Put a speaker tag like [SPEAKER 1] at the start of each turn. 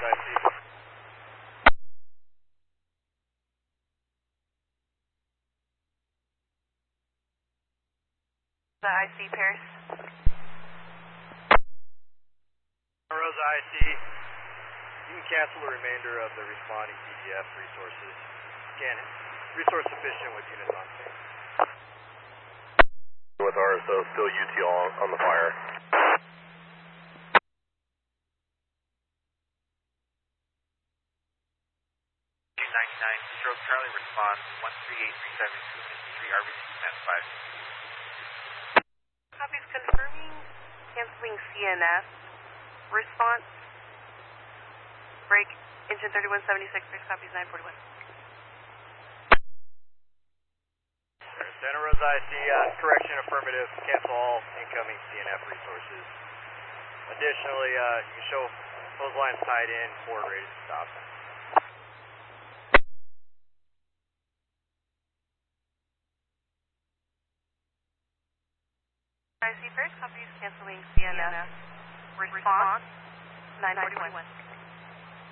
[SPEAKER 1] IC.
[SPEAKER 2] The IC, Paris.
[SPEAKER 1] Santa Rosa IC, you can cancel the remainder of the responding PGF resources. Again, resource sufficient with units on scene.
[SPEAKER 3] With RSO, still UTL on the fire.
[SPEAKER 4] 99, stroke Charlie response 13837 RBC command 5.
[SPEAKER 2] Copies confirming canceling CNS. Response. Break engine 3176, 6 copies 941.
[SPEAKER 1] Santa Rosa IC, correction affirmative, cancel all incoming CNF resources. Additionally, you can show those lines tied in, forward ready to stop.
[SPEAKER 2] IC, Paris, copies canceling CNS. Response 941.